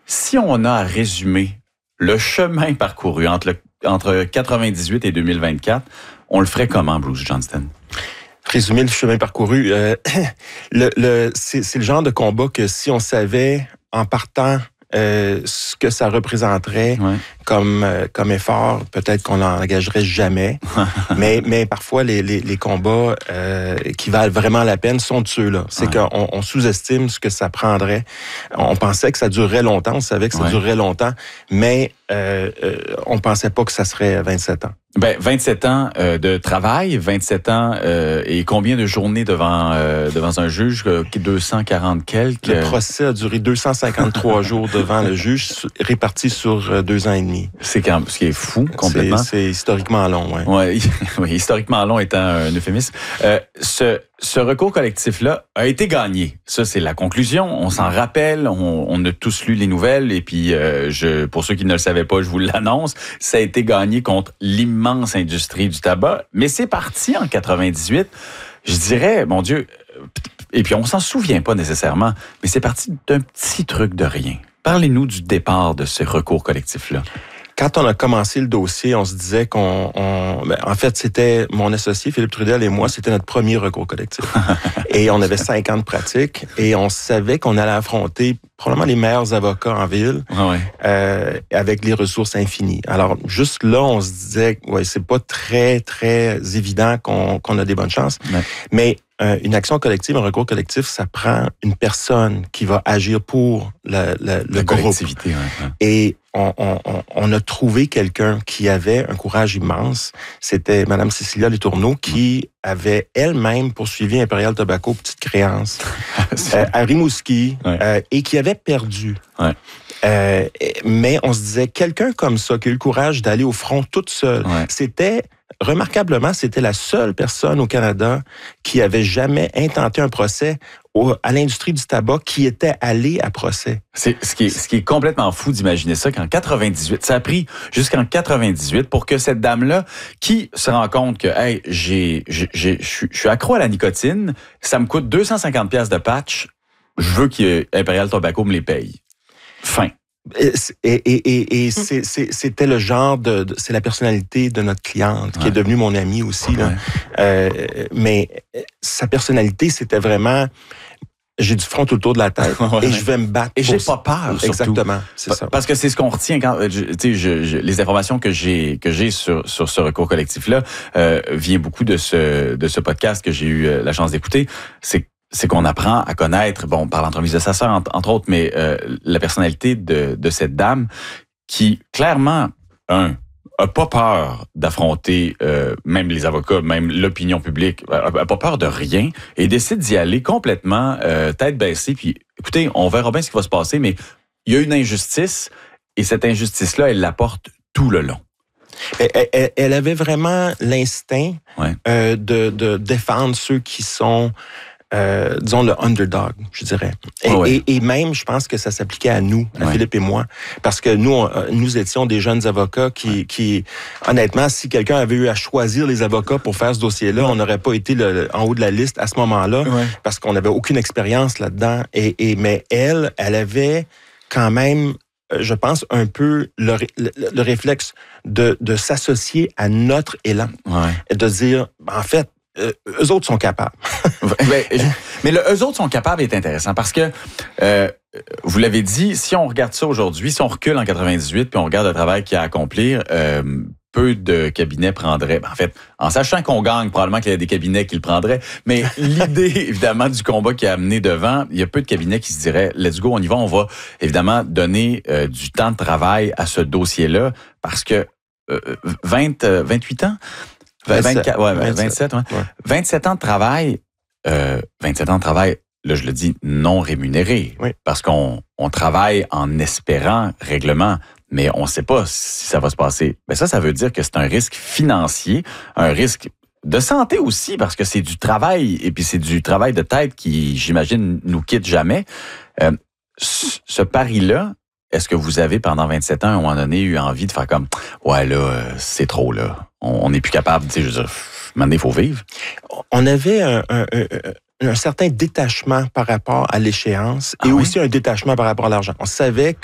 Si on a à résumer le chemin parcouru entre 98 et 2024, on le ferait comment, Bruce Johnston? Résumer le chemin parcouru, c'est le genre de combat que si on savait en partant ce que ça représenterait comme effort, peut-être qu'on n'engagerait jamais. mais parfois, les combats qui valent vraiment la peine sont de ceux-là. C'est qu'on sous-estime ce que ça prendrait. On pensait que ça durerait longtemps, on savait que ça durerait longtemps, mais on pensait pas que ça serait 27 ans. 27 ans de travail, 27 ans et combien de journées devant un juge? 240 quelques? Le procès a duré 253 jours devant le juge, répartis sur 2 ans et demi. C'est ce qui est fou, complètement. C'est historiquement long, oui, historiquement long étant un euphémisme. Ce recours collectif-là a été gagné. Ça, c'est la conclusion. On s'en rappelle, on a tous lu les nouvelles et puis pour ceux qui ne le savaient pas, je vous l'annonce, ça a été gagné contre l'immense industrie du tabac. Mais c'est parti en 98. Je dirais, mon Dieu, et puis on s'en souvient pas nécessairement, mais c'est parti d'un petit truc de rien. Parlez-nous du départ de ce recours collectif-là. Quand on a commencé le dossier, on se disait en fait, c'était mon associé Philippe Trudel et moi, c'était notre premier recours collectif. Et on avait 5 ans de pratique et on savait qu'on allait affronter probablement les meilleurs avocats en ville avec les ressources infinies. Alors, juste là, on se disait, c'est pas très, très évident qu'on a des bonnes chances. Mais une action collective, un recours collectif, ça prend une personne qui va agir pour le groupe. Et on a trouvé quelqu'un qui avait un courage immense. C'était Mme Cécilia Letourneau qui avait elle-même poursuivi Imperial Tobacco, petite créance, à Rimouski, et qui avait perdu. Mais on se disait, quelqu'un comme ça, qui a eu le courage d'aller au front toute seule, remarquablement, c'était la seule personne au Canada qui avait jamais intenté un procès à l'industrie du tabac qui était allée à procès. Ce qui est complètement fou d'imaginer ça qu'en 98, ça a pris jusqu'en 98 pour que cette dame-là, qui se rend compte que je suis accro à la nicotine, ça me coûte 250 $ de patch, je veux qu'Imperial Tobacco me les paye. Fin. Et c'était le genre c'est la personnalité de notre cliente qui est devenue mon amie aussi là. Mais sa personnalité, c'était vraiment j'ai du front autour de la tête et je vais me battre. Et j'ai pas peur. Surtout. Exactement, c'est ça. Parce que c'est ce qu'on retient quand les informations que j'ai sur ce recours collectif là vient beaucoup de ce podcast que j'ai eu la chance d'écouter. C'est qu'on apprend à connaître, par l'entremise de sa sœur, entre autres, mais la personnalité de cette dame qui, clairement, a pas peur d'affronter même les avocats, même l'opinion publique, a pas peur de rien et décide d'y aller complètement tête baissée. Puis, écoutez, on verra bien ce qui va se passer, mais il y a une injustice et cette injustice-là, elle la porte tout le long. Elle avait vraiment l'instinct de défendre ceux qui sont... disons le underdog, je dirais. Et même, je pense que ça s'appliquait à nous, à Philippe et moi, parce que nous étions des jeunes avocats qui honnêtement, si quelqu'un avait eu à choisir les avocats pour faire ce dossier-là, on n'aurait pas été en haut de la liste à ce moment-là, parce qu'on n'avait aucune expérience là-dedans. Mais elle avait quand même, je pense, un peu le réflexe de s'associer à notre élan, et de dire, en fait, eux autres sont capables. Mais le eux autres sont capables est intéressant parce que, vous l'avez dit, si on regarde ça aujourd'hui, si on recule en 98 puis on regarde le travail qu'il y a à accomplir, peu de cabinets prendraient. En fait, en sachant qu'on gagne, probablement qu'il y a des cabinets qui le prendraient, mais l'idée, évidemment, du combat qui a amené devant, il y a peu de cabinets qui se diraient « let's go, on y va, on va évidemment donner du temps de travail à ce dossier-là » parce que 28 ans 27 ans de travail. 27 ans de travail, là, je le dis, non rémunéré. Parce qu'on travaille en espérant règlement, mais on ne sait pas si ça va se passer. Ça veut dire que c'est un risque financier, un risque de santé aussi, parce que c'est du travail, et puis c'est du travail de tête qui, j'imagine, nous quitte jamais. Ce pari-là, est-ce que vous avez, pendant 27 ans, à un moment donné, eu envie de faire comme « ouais, là, c'est trop, là. On n'est plus capable, tu sais, je veux dire, maintenant, il faut vivre. » On avait un certain détachement par rapport à l'échéance et aussi un détachement par rapport à l'argent. On savait